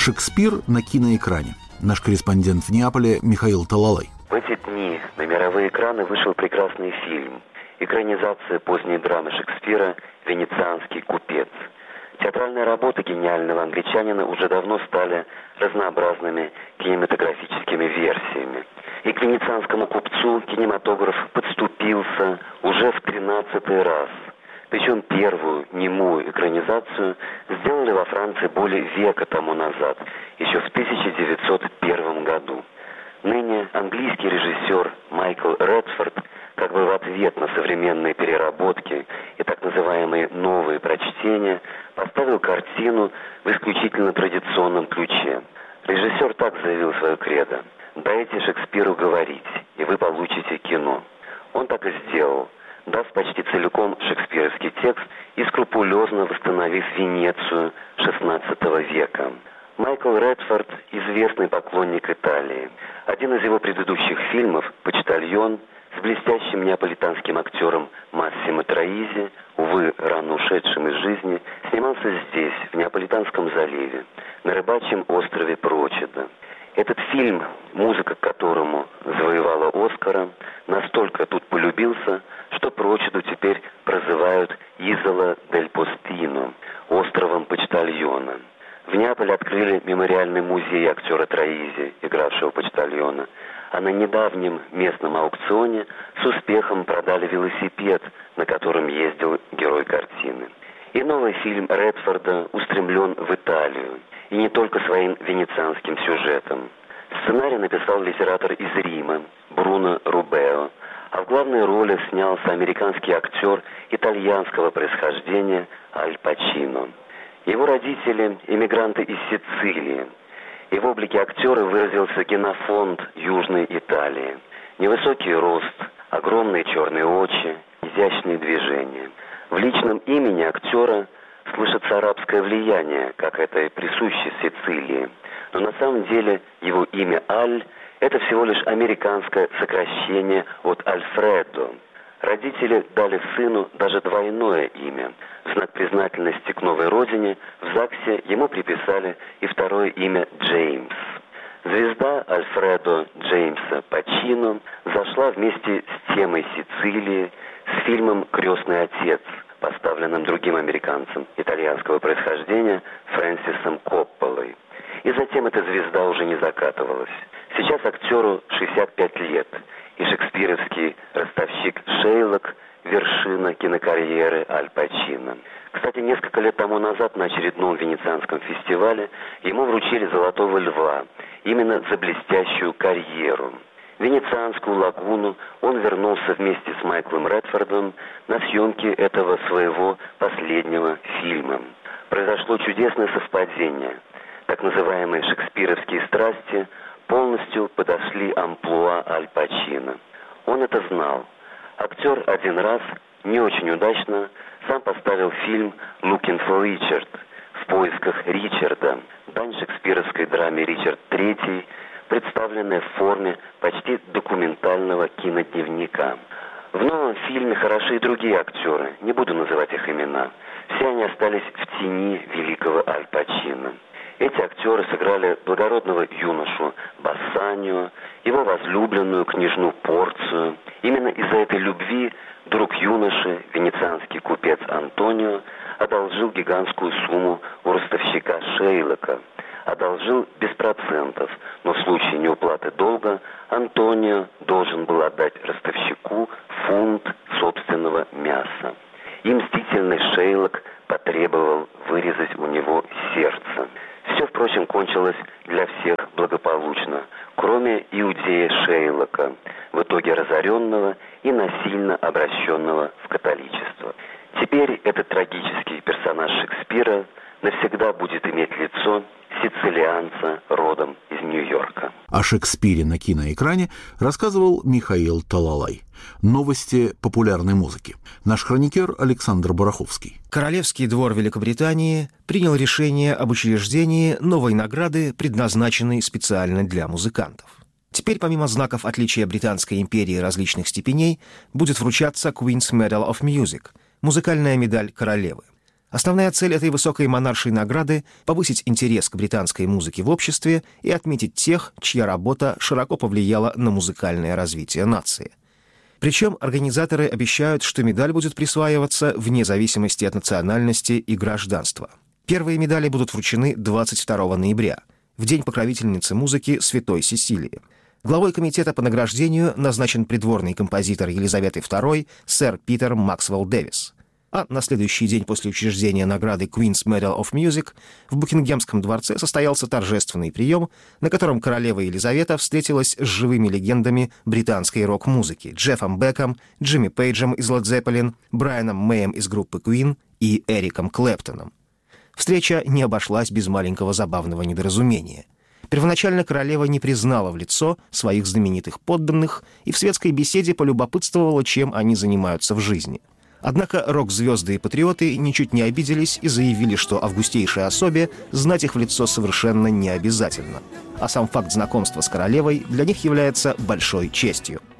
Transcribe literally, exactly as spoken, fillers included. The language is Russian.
Шекспир на киноэкране. Наш корреспондент в Неаполе Михаил Талалай. В эти дни на мировые экраны вышел прекрасный фильм. Экранизация поздней драмы Шекспира «Венецианский купец». Театральные работы гениального англичанина уже давно стали разнообразными кинематографическими версиями. И к «Венецианскому купцу» кинематограф подступился уже в тринадцатый раз. Причем первую немую экранизацию сделали во Франции более века тому назад, еще в тысяча девятьсот первом году. Ныне английский режиссер Майкл Редфорд, как бы в ответ на современные переработки и так называемые новые прочтения, поставил картину в исключительно традиционном ключе. Режиссер так заявил свое кредо: «Дайте Шекспиру говорить, и вы получите кино». Он так и сделал, дав почти целиком шекспировский текст и скрупулезно восстановив Венецию шестнадцатого века. Майкл Редфорд – известный поклонник Италии. Один из его предыдущих фильмов «Почтальон» с блестящим неаполитанским актером Массимо Троизи, увы, рано ушедшим из жизни, снимался здесь, в Неаполитанском заливе, на рыбачьем острове Прочеда. Этот фильм, музыка к которому завоевала Оскара, настолько тут полюбился, что Прочеду теперь прозывают «Изола дель Постино» – островом почтальона. В Неаполе открыли мемориальный музей актера Троизи, игравшего почтальона, а на недавнем местном аукционе с успехом продали велосипед, на котором ездил герой картины. И новый фильм Редфорда устремлен в Италию, и не только своим венецианским сюжетом. Сценарий написал литератор из Рима Бруно Рубео, а в главной роли снялся американский актер итальянского происхождения Аль Пачино. Его родители – эмигранты из Сицилии, и в облике актера выразился генофонд Южной Италии. Невысокий рост, огромные черные очи, изящные движения. В личном имени актера слышится арабское влияние, как это и присуще Сицилии. Но на самом деле его имя Аль – это всего лишь американское сокращение от Альфредо. Родители дали сыну даже двойное имя. В знак признательности к новой родине в ЗАГСе ему приписали и второе имя Джеймс. Звезда Альфредо Джеймса Пачино зашла вместе с темой Сицилии с фильмом «Крестный отец», поставленным другим американцем итальянского происхождения Фрэнсисом Копполой. И затем эта звезда уже не закатывалась. Сейчас актеру шестьдесят пять лет, и шекспировский ростовщик Шейлок – вершина кинокарьеры Аль Пачино. Кстати, несколько лет тому назад на очередном венецианском фестивале ему вручили «Золотого льва» именно за блестящую карьеру. В Венецианскую лагуну он вернулся вместе с Майклом Редфордом на съемки этого своего последнего фильма. Произошло чудесное совпадение. Так называемые шекспировские страсти полностью подошли амплуа Аль Пачино. Он это знал. Актер один раз, не очень удачно, сам поставил фильм «Looking for Richard» в поисках Ричарда, дань шекспировской драме «Ричард третий», представленная в форме почти документального кинодневника. В новом фильме хороши и другие актеры, не буду называть их имена. Все они остались в тени великого Аль Пачино. Эти актеры сыграли благородного юношу Бассанио, его возлюбленную княжну Порцию. Именно из-за этой любви друг юноши, венецианский купец Антонио, одолжил гигантскую сумму у ростовщика Шейлока. Одолжил без процентов, но в случае неуплаты долга Антонио должен был отдать ростовщику фунт собственного мяса. И мстительный Шейлок потребовал вырезать у него сердце. Все, впрочем, кончилось для всех благополучно, кроме иудея Шейлока, в итоге разоренного и насильно обращенного в католичество. Теперь этот трагический персонаж Шекспира навсегда будет иметь лицо сицилианца родом из Нью-Йорка. О Шекспире на киноэкране рассказывал Михаил Талалай. Новости популярной музыки. Наш хроникер Александр Бараховский. Королевский двор Великобритании принял решение об учреждении новой награды, предназначенной специально для музыкантов. Теперь, помимо знаков отличия Британской империи различных степеней, будет вручаться Queen's Medal of Music – музыкальная медаль королевы. Основная цель этой высокой монаршей награды — повысить интерес к британской музыке в обществе и отметить тех, чья работа широко повлияла на музыкальное развитие нации. Причем организаторы обещают, что медаль будет присваиваться вне зависимости от национальности и гражданства. Первые медали будут вручены двадцать второго ноября, в день покровительницы музыки Святой Сесилии. Главой комитета по награждению назначен придворный композитор Елизаветы второй сэр Питер Максвелл Дэвис. А на следующий день после учреждения награды Queen's Medal of Music в Букингемском дворце состоялся торжественный прием, на котором королева Елизавета встретилась с живыми легендами британской рок-музыки Джеффом Беком, Джимми Пейджем из Led Zeppelin, Брайаном Мэем из группы Queen и Эриком Клэптоном. Встреча не обошлась без маленького забавного недоразумения. Первоначально королева не признала в лицо своих знаменитых подданных и в светской беседе полюбопытствовала, чем они занимаются в жизни. Однако рок-звезды и патриоты ничуть не обиделись и заявили, что августейшей особе знать их в лицо совершенно не обязательно. А сам факт знакомства с королевой для них является большой честью.